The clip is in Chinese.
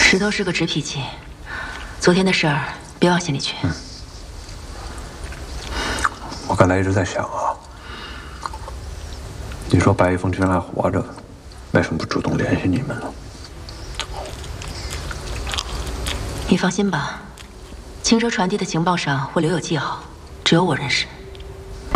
石头是个直脾气，昨天的事儿别往心里去。 我刚才一直在想啊，你说白玉凤居然还活着，为什么不主动联系你们呢？ 你放心吧，轻车传递的情报上会留有记号，只有我认识。